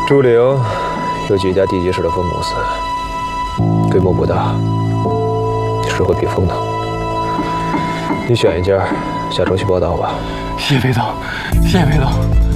朱陵有几家地级市的分公司，规模不大，适合避风的。你选一家，下周去报道吧。 谢谢裴总，谢谢裴总。